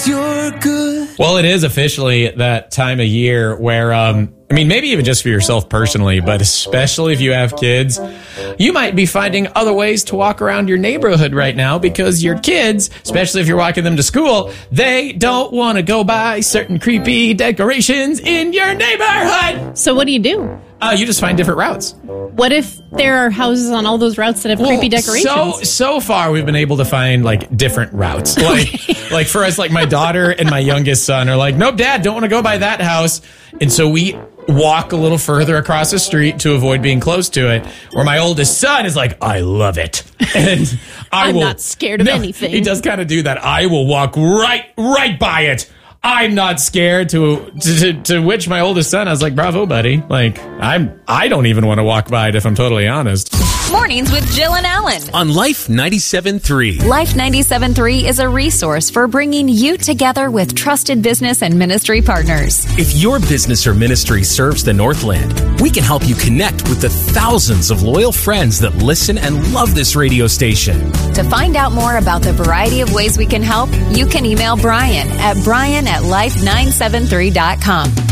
you're good. Well, it is officially that time of year where, maybe even just for yourself personally, but especially if you have kids, you might be finding other ways to walk around your neighborhood right now because your kids, especially if you're walking them to school, they don't want to go by certain creepy decorations in your neighborhood. So what do? You just find different routes. What if there are houses on all those routes that have creepy decorations? So far, we've been able to find like different routes. Like for us, like my daughter and my youngest son are like, nope, Dad, don't want to go by that house. And so we walk a little further across the street to avoid being close to it. Where my oldest son is like, I love it. And I'm not scared of anything. He does kind of do that. I will walk right by it. I'm not scared. To which my oldest son, I was like, bravo, buddy. Like, I don't even want to walk by it, if I'm totally honest. Mornings with Jill and Alan On Life 97.3. Life 97.3 is a resource for bringing you together with trusted business and ministry partners. If your business or ministry serves the Northland, we can help you connect with the thousands of loyal friends that listen and love this radio station. To find out more about the variety of ways we can help, you can email Brian at life973.com.